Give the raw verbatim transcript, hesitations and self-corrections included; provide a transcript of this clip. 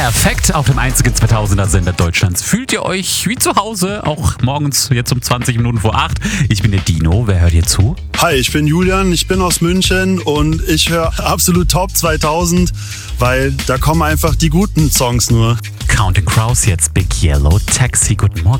Perfekt auf dem einzigen zweitausender Sender Deutschlands. Fühlt ihr euch wie zu Hause, auch morgens jetzt um zwanzig Minuten vor acht? Ich bin der Dino, wer hört hier zu? Hi, ich bin Julian, ich bin aus München und ich höre absolut Top zweitausend, weil da kommen einfach die guten Songs nur. Counting Crows, jetzt Big Yellow Taxi, guten Morgen.